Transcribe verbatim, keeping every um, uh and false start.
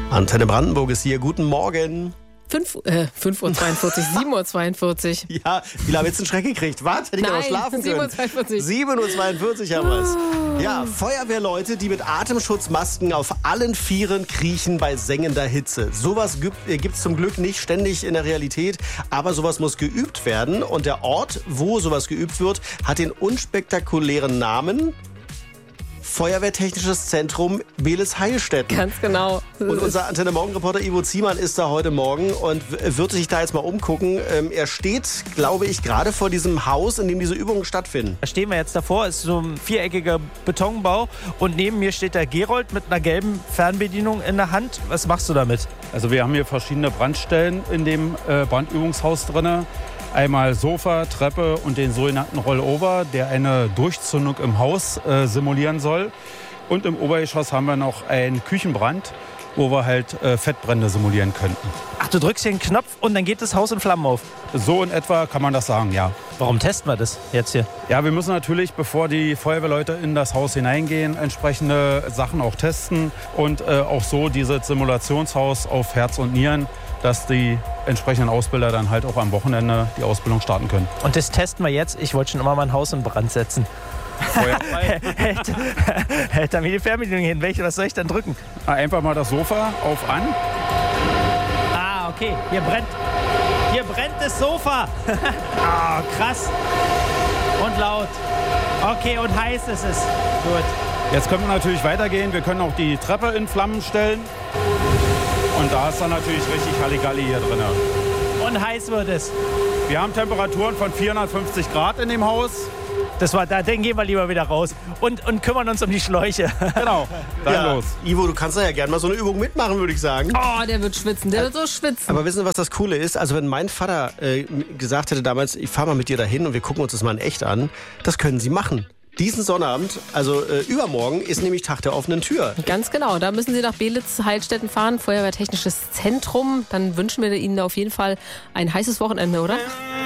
Antenne Brandenburg ist hier. Guten Morgen. fünf Uhr zweiundvierzig, sieben Uhr zweiundvierzig. Ja, wie lange jetzt einen Schreck gekriegt? Was? Hätte ich noch schlafen sieben Uhr können? zweiundvierzig. sieben Uhr zweiundvierzig haben wir es. Ja, Feuerwehrleute, die mit Atemschutzmasken auf allen Vieren kriechen bei sengender Hitze. Sowas gibt es zum Glück nicht ständig in der Realität, aber sowas muss geübt werden. Und der Ort, wo sowas geübt wird, hat den unspektakulären Namen Feuerwehrtechnisches Zentrum Belis-Heilstätten. Ganz genau. Und unser Antenne Morgen-Reporter Ivo Ziemann ist da heute Morgen und wird sich da jetzt mal umgucken. Er steht, glaube ich, gerade vor diesem Haus, in dem diese Übungen stattfinden. Da stehen wir jetzt davor, ist so ein viereckiger Betonbau und neben mir steht der Gerold mit einer gelben Fernbedienung in der Hand. Was machst du damit? Also wir haben hier verschiedene Brandstellen in dem äh, Brandübungshaus drin. Einmal Sofa, Treppe und den sogenannten Rollover, der eine Durchzündung im Haus äh, simulieren soll. Und im Obergeschoss haben wir noch einen Küchenbrand, wo wir halt äh, Fettbrände simulieren könnten. Ach, du drückst hier einen Knopf und dann geht das Haus in Flammen auf. So in etwa kann man das sagen, ja. Warum testen wir das jetzt hier? Ja, wir müssen natürlich, bevor die Feuerwehrleute in das Haus hineingehen, entsprechende Sachen auch testen. Und äh, auch so dieses Simulationshaus auf Herz und Nieren, dass die entsprechenden Ausbilder dann halt auch am Wochenende die Ausbildung starten können. Und das testen wir jetzt. Ich wollte schon immer mein Haus in Brand setzen. hält, hält da mir die Fernbedienung hin. Welche, was soll ich dann drücken? Einfach mal das Sofa auf an. Ah, okay. Hier brennt. Hier brennt das Sofa. Ah, krass. Und laut. Okay, und heiß ist es. Gut. Jetzt können wir natürlich weitergehen. Wir können auch die Treppe in Flammen stellen. Und da ist dann natürlich richtig Halligalli hier drin. Und heiß wird es. Wir haben Temperaturen von vierhundertfünfzig Grad in dem Haus. Das war da, dann gehen wir lieber wieder raus und, und kümmern uns um die Schläuche. Genau, dann ja, los. Ivo, du kannst da ja gerne mal so eine Übung mitmachen, würde ich sagen. Oh, der wird schwitzen, der wird so schwitzen. Aber wissen Sie, was das Coole ist? Also wenn mein Vater äh, gesagt hätte damals, ich fahre mal mit dir dahin und wir gucken uns das mal in echt an, das können Sie machen. Diesen Sonnabend, also äh, übermorgen, ist nämlich Tag der offenen Tür. Ganz genau, da müssen Sie nach Belitz-Heilstätten fahren, Feuerwehrtechnisches Zentrum. Dann wünschen wir Ihnen auf jeden Fall ein heißes Wochenende, oder?